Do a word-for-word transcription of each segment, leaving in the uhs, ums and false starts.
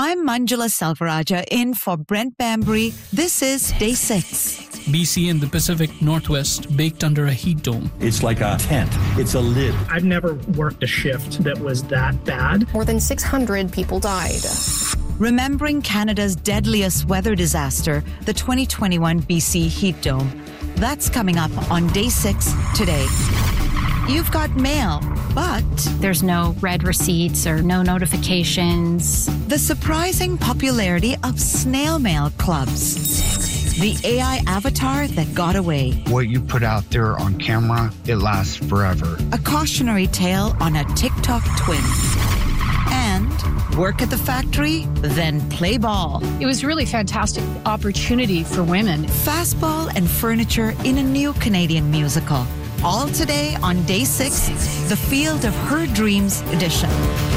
I'm Manjula Salvaraja in for Brent Bambury. This is Day six. B C and the Pacific Northwest baked under a heat dome. It's like a tent. It's a lid. I've never worked a shift that was that bad. More than six hundred people died. Remembering Canada's deadliest weather disaster, the twenty twenty-one B C heat dome. That's coming up on Day six today. You've got mail, but there's no red receipts or no notifications. The surprising popularity of snail mail clubs. The A I avatar that got away. What you put out there on camera, it lasts forever. A cautionary tale on a TikTok twin. And work at the factory, then play ball. It was really fantastic opportunity for women. Fastball and furniture in a new Canadian musical. All today on Day six, the Field of Her Dreams edition.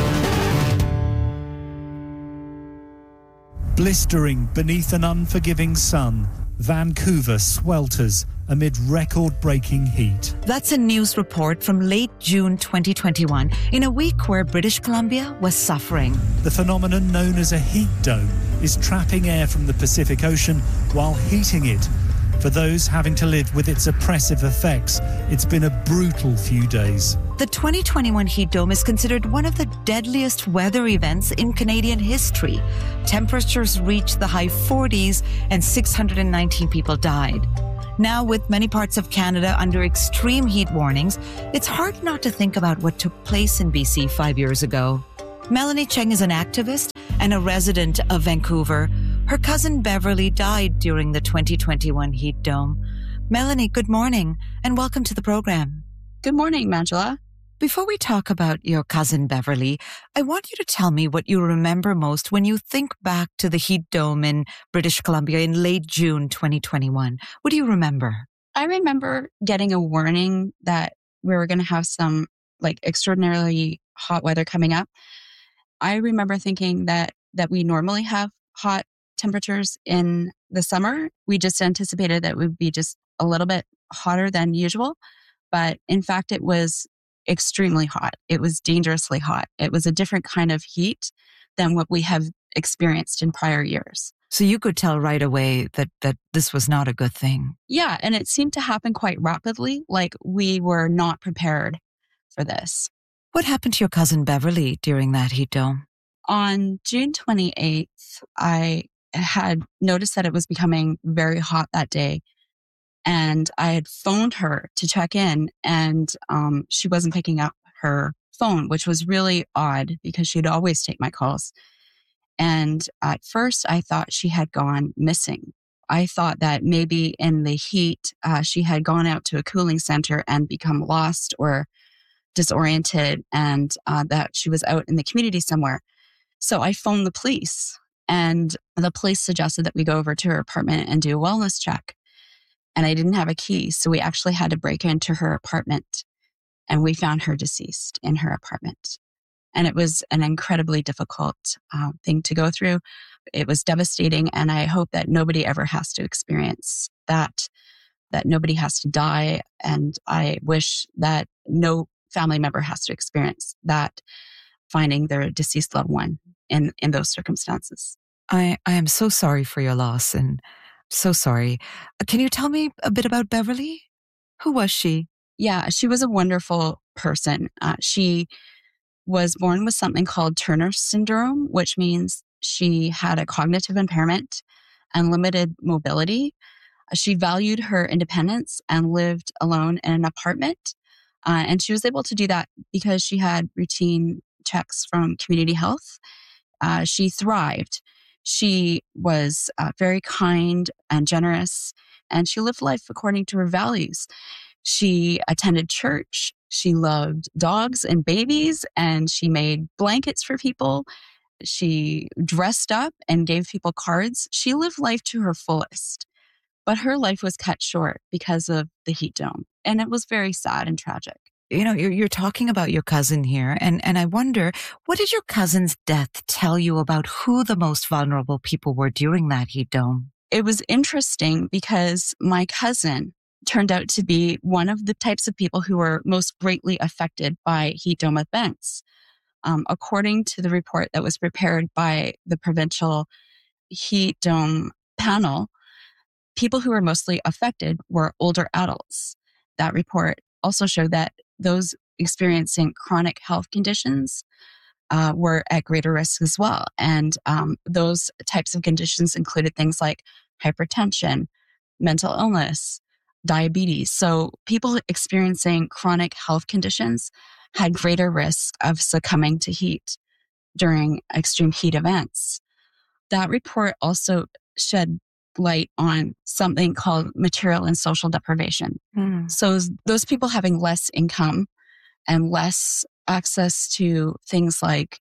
Blistering beneath an unforgiving sun, Vancouver swelters amid record-breaking heat. That's a news report from late June twenty twenty-one, in a week where British Columbia was suffering. The phenomenon known as a heat dome is trapping air from the Pacific Ocean while heating it. For those having to live with its oppressive effects, it's been a brutal few days. The twenty twenty-one heat dome is considered one of the deadliest weather events in Canadian history. Temperatures reached the high forties and six hundred nineteen people died. Now, with many parts of Canada under extreme heat warnings, it's hard not to think about what took place in B C five years ago. Melanie Cheng is an activist and a resident of Vancouver. Her cousin Beverly died during the twenty twenty-one heat dome. Melanie, good morning and welcome to the program. Good morning, Manjula. Before we talk about your cousin Beverly, I want you to tell me what you remember most when you think back to the heat dome in British Columbia in late June twenty twenty-one. What do you remember? I remember getting a warning that we were going to have some like extraordinarily hot weather coming up. I remember thinking that that we normally have hot temperatures in the summer. We just anticipated that it would be just a little bit hotter than usual. But in fact, it was extremely hot. It was dangerously hot. It was a different kind of heat than what we have experienced in prior years. So you could tell right away that, that this was not a good thing. Yeah, and it seemed to happen quite rapidly, like we were not prepared for this. What happened to your cousin Beverly during that heat dome? On June twenty-eighth, I had noticed that it was becoming very hot that day. And I had phoned her to check in and um, she wasn't picking up her phone, which was really odd because she'd always take my calls. And at first I thought she had gone missing. I thought that maybe in the heat, uh, she had gone out to a cooling center and become lost or disoriented and uh, that she was out in the community somewhere. So I phoned the police. And the police suggested that we go over to her apartment and do a wellness check. And I didn't have a key, so we actually had to break into her apartment. And we found her deceased in her apartment. And it was an incredibly difficult uh, thing to go through. It was devastating, and I hope that nobody ever has to experience that, that nobody has to die. And I wish that no family member has to experience that, finding their deceased loved one in, in those circumstances. I, I am so sorry for your loss and so sorry. Can you tell me a bit about Beverly? Who was she? Yeah, she was a wonderful person. Uh, she was born with something called Turner syndrome, which means she had a cognitive impairment and limited mobility. She valued her independence and lived alone in an apartment. Uh, and she was able to do that because she had routine checks from community health. Uh, she thrived. She was uh, very kind and generous, and she lived life according to her values. She attended church. She loved dogs and babies, and she made blankets for people. She dressed up and gave people cards. She lived life to her fullest. But her life was cut short because of the heat dome, and it was very sad and tragic. You know, you're, you're talking about your cousin here, and, and I wonder, what did your cousin's death tell you about who the most vulnerable people were during that heat dome? It was interesting because my cousin turned out to be one of the types of people who were most greatly affected by heat dome events. Um, according to the report that was prepared by the provincial heat dome panel, people who were mostly affected were older adults. That report also showed that those experiencing chronic health conditions uh, were at greater risk as well. And um, those types of conditions included things like hypertension, mental illness, diabetes. So people experiencing chronic health conditions had greater risk of succumbing to heat during extreme heat events. That report also shed light on something called material and social deprivation. Mm. So those people having less income and less access to things like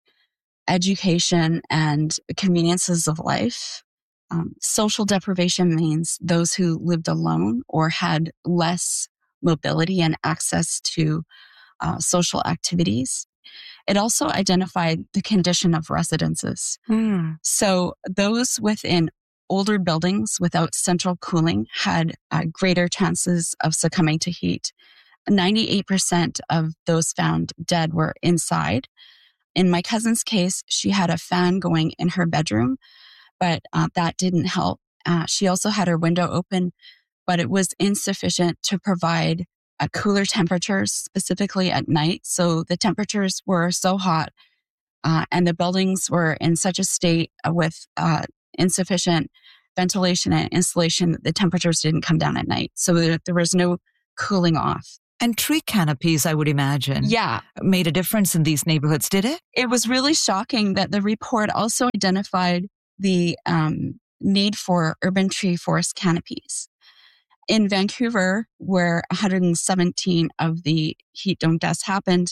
education and conveniences of life. Um, social deprivation means those who lived alone or had less mobility and access to uh, social activities. It also identified the condition of residences. Mm. So those within older buildings without central cooling had uh, greater chances of succumbing to heat. ninety-eight percent of those found dead were inside. In my cousin's case, she had a fan going in her bedroom, but uh, that didn't help. Uh, she also had her window open, but it was insufficient to provide uh, cooler temperatures, specifically at night. So the temperatures were so hot uh, and the buildings were in such a state with uh, insufficient ventilation and insulation that the temperatures didn't come down at night. So there, there was no cooling off. And tree canopies, I would imagine, yeah, made a difference in these neighborhoods, did it? It was really shocking that the report also identified the um, need for urban tree forest canopies. In Vancouver, where one hundred seventeen of the heat dome deaths happened,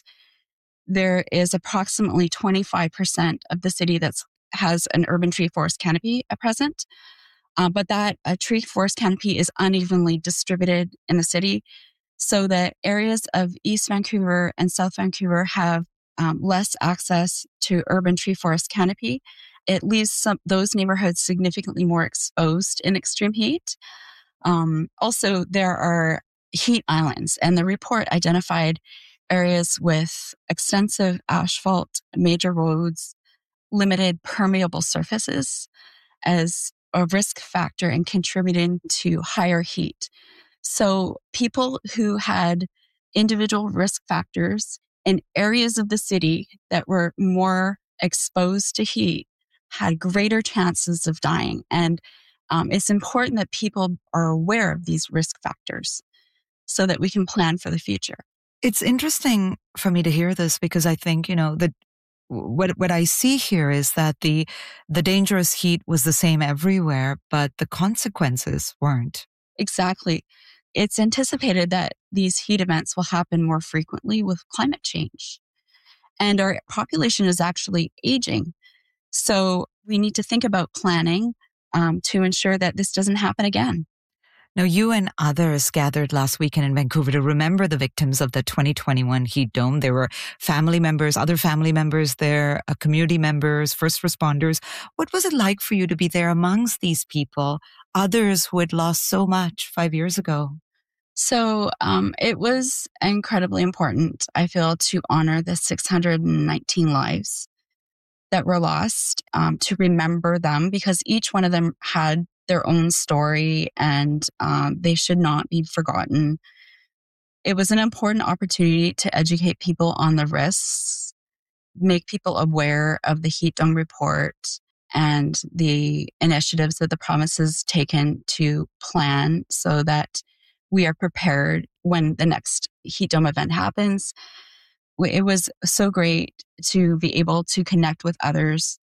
there is approximately twenty-five percent of the city that has an urban tree forest canopy at present. Uh, but that a tree forest canopy is unevenly distributed in the city, so that areas of East Vancouver and South Vancouver have um, less access to urban tree forest canopy. It leaves some, those neighborhoods significantly more exposed in extreme heat. Um, also, there are heat islands, and the report identified areas with extensive asphalt, major roads, limited permeable surfaces as a risk factor in contributing to higher heat. So people who had individual risk factors in areas of the city that were more exposed to heat had greater chances of dying. And um, it's important that people are aware of these risk factors so that we can plan for the future. It's interesting for me to hear this because I think, you know, that what what I see here is that the the dangerous heat was the same everywhere, but the consequences weren't. Exactly. It's anticipated that these heat events will happen more frequently with climate change. And our population is actually aging. So we need to think about planning um, to ensure that this doesn't happen again. Now, you and others gathered last weekend in Vancouver to remember the victims of the twenty twenty-one heat dome. There were family members, other family members there, uh, community members, first responders. What was it like for you to be there amongst these people, others who had lost so much five years ago? So um, it was incredibly important, I feel, to honor the six hundred nineteen lives that were lost, um, to remember them, because each one of them had their own story and um, they should not be forgotten. It was an important opportunity to educate people on the risks, make people aware of the heat dome report and the initiatives that the province has taken to plan so that we are prepared when the next heat dome event happens. It was so great to be able to connect with others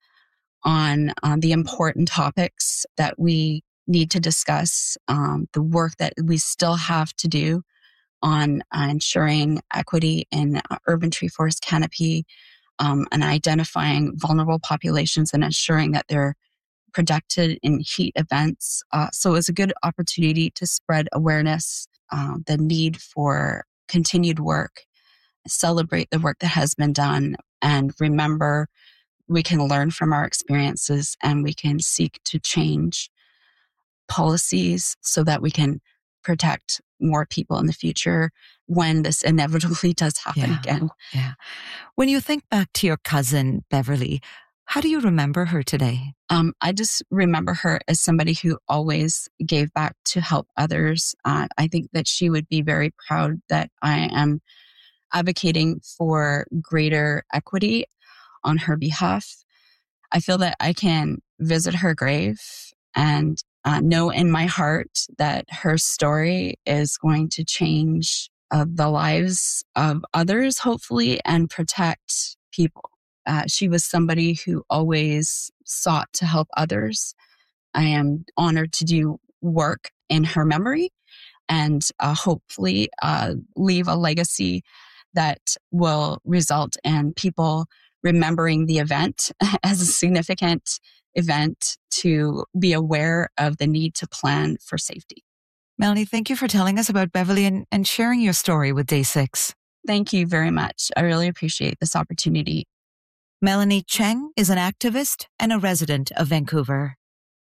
on um, the important topics that we need to discuss, um, the work that we still have to do on uh, ensuring equity in uh, urban tree forest canopy, um, and identifying vulnerable populations and ensuring that they're protected in heat events. Uh, so it was a good opportunity to spread awareness, uh, the need for continued work, celebrate the work that has been done, and remember we can learn from our experiences and we can seek to change policies so that we can protect more people in the future when this inevitably does happen Yeah. again. Yeah. When you think back to your cousin, Beverly, how do you remember her today? Um, I just remember her as somebody who always gave back to help others. Uh, I think that she would be very proud that I am advocating for greater equity on her behalf. I feel that I can visit her grave and uh, know in my heart that her story is going to change uh, the lives of others, hopefully, and protect people. Uh, she was somebody who always sought to help others. I am honored to do work in her memory and uh, hopefully uh, leave a legacy that will result in people remembering the event as a significant event, to be aware of the need to plan for safety. Melanie, thank you for telling us about Beverly and, and sharing your story with Day six. Thank you very much. I really appreciate this opportunity. Melanie Cheng is an activist and a resident of Vancouver.